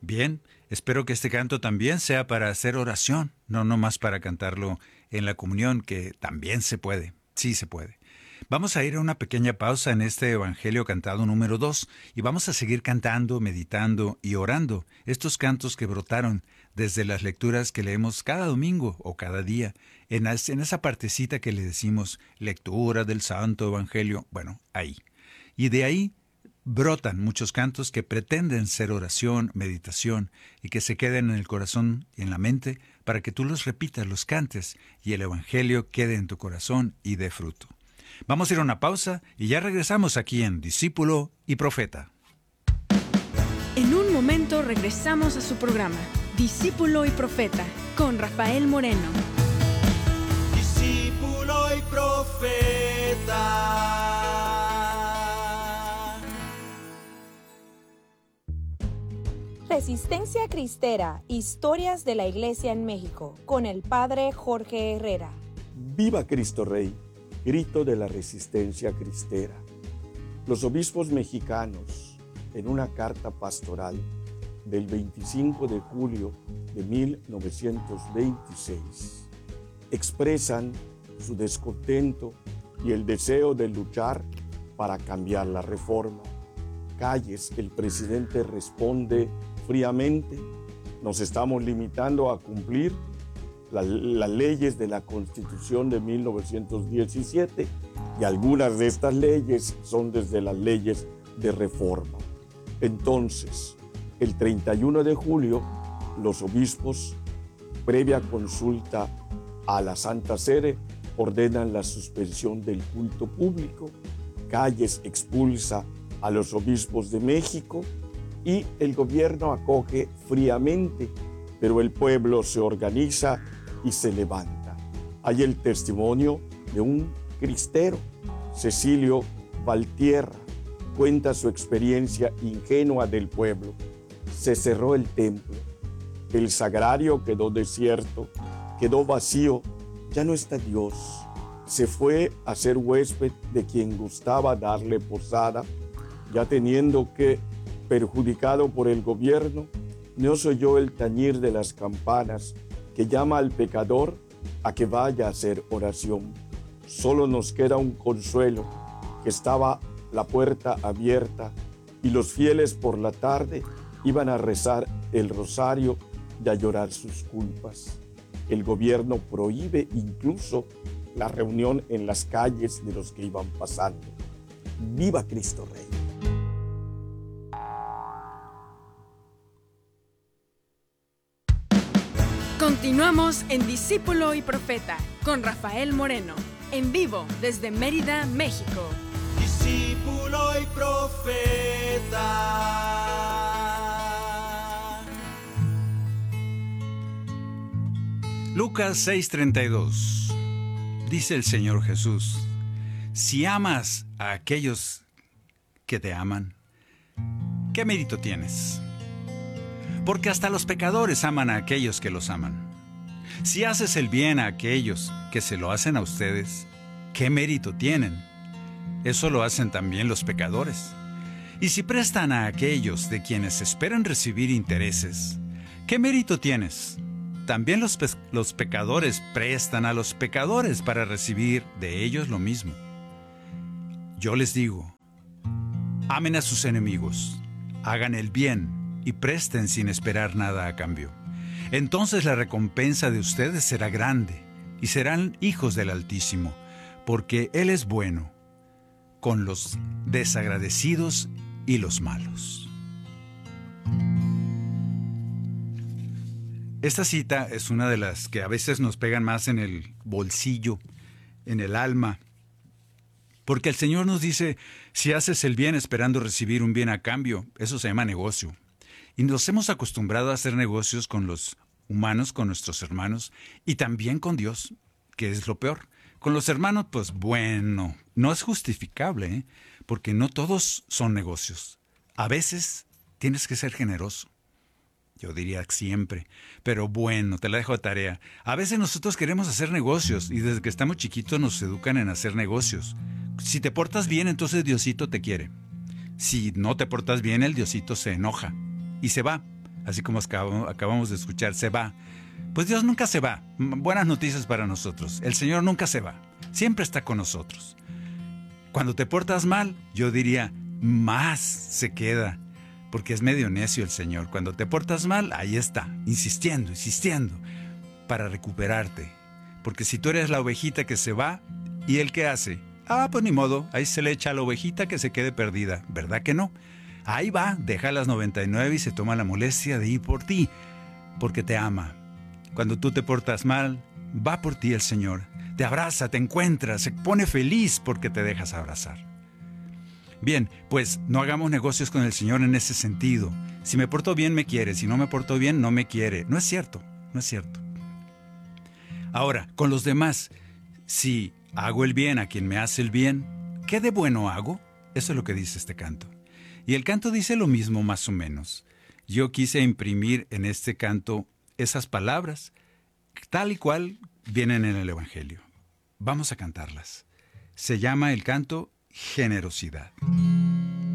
Bien, espero que este canto también sea para hacer oración, no nomás para cantarlo en la comunión, que también se puede, sí se puede. Vamos a ir a una pequeña pausa en este Evangelio cantado número 2 y vamos a seguir cantando, meditando y orando estos cantos que brotaron desde las lecturas que leemos cada domingo o cada día, en esa partecita que le decimos lectura del Santo Evangelio, bueno, ahí. Y de ahí brotan muchos cantos que pretenden ser oración, meditación y que se queden en el corazón y en la mente para que tú los repitas, los cantes y el Evangelio quede en tu corazón y dé fruto. Vamos a ir a una pausa y ya regresamos aquí en Discípulo y Profeta. En un momento regresamos a su programa, Discípulo y Profeta, con Rafael Moreno. Discípulo y Profeta. Resistencia Cristera, historias de la Iglesia en México, con el Padre Jorge Herrera. ¡Viva Cristo Rey! Grito de la resistencia cristera. Los obispos mexicanos, en una carta pastoral del 25 de julio de 1926, expresan su descontento y el deseo de luchar para cambiar la reforma. Calles, el presidente responde fríamente: nos estamos limitando a cumplir las leyes de la Constitución de 1917 y algunas de estas leyes son desde las leyes de reforma. Entonces, el 31 de julio, los obispos, previa consulta a la Santa Sede, ordenan la suspensión del culto público. Calles expulsa a los obispos de México y el gobierno acoge fríamente, pero el pueblo se organiza y se levanta. Hay el testimonio de un cristero, Cecilio Valtierra, cuenta su experiencia ingenua del pueblo. Se cerró el templo, el sagrario quedó desierto, quedó vacío, ya no está Dios. Se fue a ser huésped de quien gustaba darle posada, ya teniendo que, perjudicado por el gobierno, no se oyó el tañir de las campanas que llama al pecador a que vaya a hacer oración. Solo nos queda un consuelo, que estaba la puerta abierta y los fieles por la tarde iban a rezar el rosario y a llorar sus culpas. El gobierno prohíbe incluso la reunión en las calles de los que iban pasando. ¡Viva Cristo Rey! Continuamos en Discípulo y Profeta con Rafael Moreno, en vivo desde Mérida, México. Discípulo y Profeta. Lucas 6:32. Dice el Señor Jesús: si amas a aquellos que te aman, ¿qué mérito tienes? Porque hasta los pecadores aman a aquellos que los aman. Si haces el bien a aquellos que se lo hacen a ustedes, ¿qué mérito tienen? Eso lo hacen también los pecadores. Y si prestan a aquellos de quienes esperan recibir intereses, ¿qué mérito tienes? También los pecadores prestan a los pecadores para recibir de ellos lo mismo. Yo les digo, amen a sus enemigos, hagan el bien y presten sin esperar nada a cambio. Entonces la recompensa de ustedes será grande y serán hijos del Altísimo, porque Él es bueno con los desagradecidos y los malos. Esta cita es una de las que a veces nos pegan más en el bolsillo, en el alma, porque el Señor nos dice, si haces el bien esperando recibir un bien a cambio, eso se llama negocio. Y nos hemos acostumbrado a hacer negocios con los humanos, con nuestros hermanos, y también con Dios, que es lo peor. Con los hermanos, pues bueno, no es justificable, ¿eh? Porque no todos son negocios. A veces tienes que ser generoso. Yo diría siempre, pero bueno, te la dejo de tarea. A veces nosotros queremos hacer negocios y desde que estamos chiquitos nos educan en hacer negocios. Si te portas bien, entonces Diosito te quiere. Si no te portas bien, el Diosito se enoja y se va. así como acabamos de escuchar, se va. Pues Dios nunca se va. Buenas noticias para nosotros. El Señor nunca se va. Siempre está con nosotros. Cuando te portas mal, yo diría, más se queda. Porque es medio necio el Señor. Cuando te portas mal, ahí está, insistiendo, para recuperarte. Porque si tú eres la ovejita que se va, ¿y él qué hace? Pues ni modo, ahí se le echa a la ovejita que se quede perdida. ¿Verdad que no? Ahí va, deja las 99 y se toma la molestia de ir por ti, porque te ama. Cuando tú te portas mal, va por ti el Señor. Te abraza, te encuentra, se pone feliz porque te dejas abrazar. Bien, pues no hagamos negocios con el Señor en ese sentido. Si me porto bien, me quiere. Si no me porto bien, no me quiere. No es cierto, no es cierto. Ahora, con los demás, si hago el bien a quien me hace el bien, ¿qué de bueno hago? Eso es lo que dice este canto. Y el canto dice lo mismo más o menos. Yo quise imprimir en este canto esas palabras, tal y cual vienen en el Evangelio. Vamos a cantarlas. Se llama el canto Generosidad.